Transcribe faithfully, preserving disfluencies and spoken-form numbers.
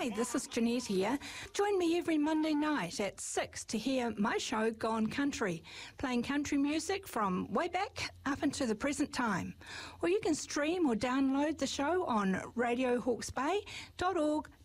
Hi, this is Jeanette here. Join me every Monday night at six to hear my show Gone Country, playing country music from way back up into the present time. Or you can stream or download the show on radio hawke's bay dot org